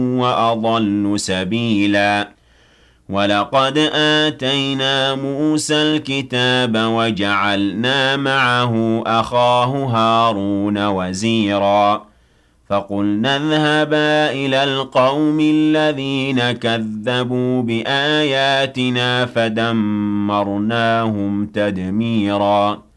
وأضل سبيلا ولقد آتينا موسى الكتاب وجعلنا معه أخاه هارون وزيرا فقلنا اذهبا إلى القوم الذين كذبوا بآياتنا فدمرناهم تدميرا